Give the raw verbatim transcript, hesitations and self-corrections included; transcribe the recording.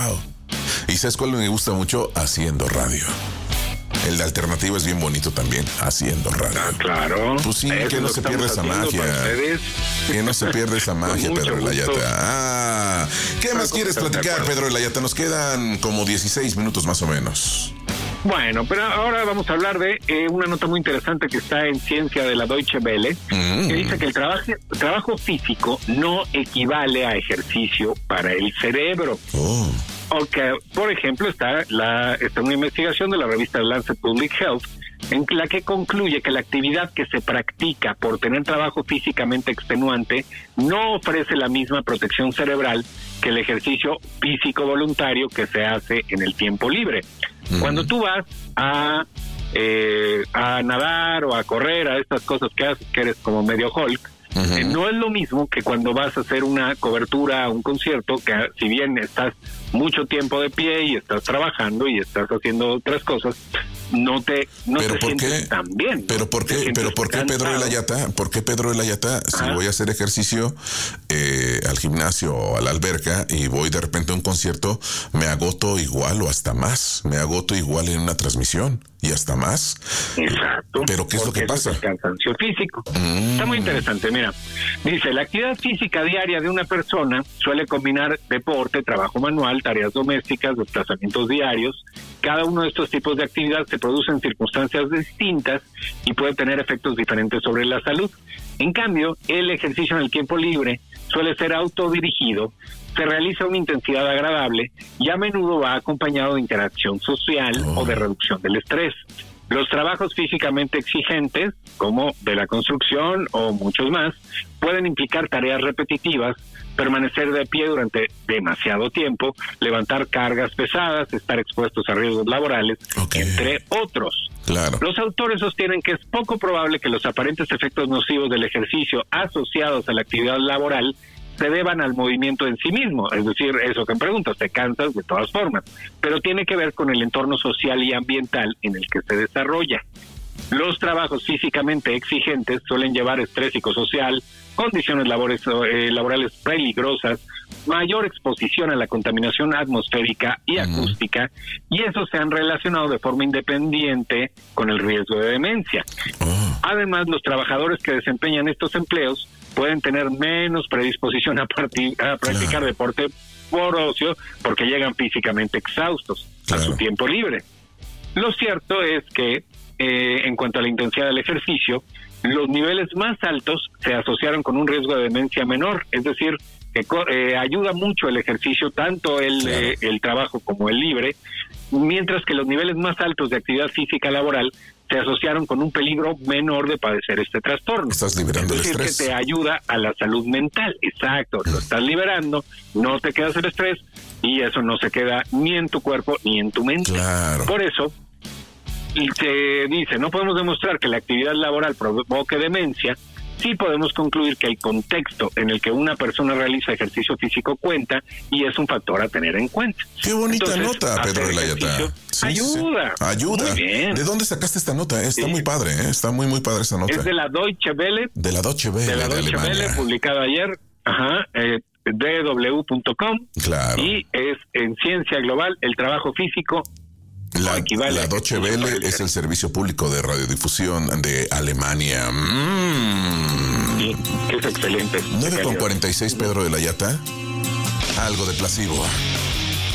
Y ¿sabes cuál me gusta mucho? Haciendo radio. El de Alternativo es bien bonito también, Haciendo radio. Ah, claro. Pues sí, que no se pierda esa magia. Que no se pierda esa magia, Pedro de la Yata. Ah, ¿qué más quieres platicar, Pedro de la Yata? Nos quedan como dieciséis minutos más o menos. Bueno, pero ahora vamos a hablar de eh, una nota muy interesante que está en Ciencia de la Deutsche Welle, mm. que dice que el trabajo, trabajo físico no equivale a ejercicio para el cerebro. Oh. Porque, por ejemplo, está, la, está una investigación de la revista Lancet Public Health en la que concluye que la actividad que se practica por tener trabajo físicamente extenuante no ofrece la misma protección cerebral que el ejercicio físico voluntario que se hace en el tiempo libre. Uh-huh. Cuando tú vas a, eh, a nadar o a correr, a estas cosas que haces, que eres como medio Hulk, uh-huh. eh, no es lo mismo que cuando vas a hacer una cobertura a un concierto, que si bien estás mucho tiempo de pie y estás trabajando y estás haciendo otras cosas, no te no pero te por sientes qué, tan bien. Pero por qué, pero por qué Pedro de la Yata, por qué Pedro de la Yata, si voy a hacer ejercicio eh, al gimnasio o a la alberca y voy de repente a un concierto, me agoto igual o hasta más, me agoto igual en una transmisión y hasta más? Exacto. Pero ¿qué es lo que pasa? Es cansancio físico. Mm. Está muy interesante, mira. Dice, la actividad física diaria de una persona suele combinar deporte, trabajo manual, tareas domésticas, desplazamientos diarios. Cada uno de estos tipos de actividad se produce en circunstancias distintas y puede tener efectos diferentes sobre la salud. En cambio, el ejercicio en el tiempo libre suele ser autodirigido, se realiza a una intensidad agradable y a menudo va acompañado de interacción social oh. o de reducción del estrés. Los trabajos físicamente exigentes, como de la construcción o muchos más, pueden implicar tareas repetitivas, permanecer de pie durante demasiado tiempo, levantar cargas pesadas, estar expuestos a riesgos laborales, okay. entre otros. Claro. Los autores sostienen que es poco probable que los aparentes efectos nocivos del ejercicio asociados a la actividad laboral se deban al movimiento en sí mismo, es decir, eso que me preguntas, te cansas de todas formas, pero tiene que ver con el entorno social y ambiental en el que se desarrolla. Los trabajos físicamente exigentes suelen llevar estrés psicosocial, condiciones labores, eh, laborales peligrosas, mayor exposición a la contaminación atmosférica y acústica, uh-huh. y eso se han relacionado de forma independiente con el riesgo de demencia. Uh-huh. Además, los trabajadores que desempeñan estos empleos pueden tener menos predisposición a, partir, a practicar claro. deporte por ocio porque llegan físicamente exhaustos claro. a su tiempo libre. Lo cierto es que eh, en cuanto a la intensidad del ejercicio, los niveles más altos se asociaron con un riesgo de demencia menor, es decir, que eh, ayuda mucho el ejercicio, tanto el, claro. eh, el trabajo como el libre, mientras que los niveles más altos de actividad física laboral se asociaron con un peligro menor de padecer este trastorno. Estás liberando es decir, el estrés. Que te ayuda a la salud mental, exacto, mm. lo estás liberando, no te quedas el estrés y eso no se queda ni en tu cuerpo ni en tu mente. Claro. Por eso, se dice, no podemos demostrar que la actividad laboral provoque demencia, sí podemos concluir que el contexto en el que una persona realiza ejercicio físico cuenta y es un factor a tener en cuenta. Qué bonita Entonces, nota, Pedro de la Yata. Sí, ayuda. Sí. Ayuda. Muy bien. ¿De dónde sacaste esta nota? Está sí. muy padre, ¿eh? Está muy, muy padre esa nota. Es de la Deutsche Welle. De la Deutsche Welle. De la Deutsche Welle, publicada ayer. Ajá. Eh, d w punto com. Claro. Y es en Ciencia Global, el trabajo físico. La, la Deutsche Welle es el servicio público de radiodifusión de Alemania. Mm. Sí, que es excelente. nueve con cuarenta y seis, Pedro de la Yata. Algo de placebo.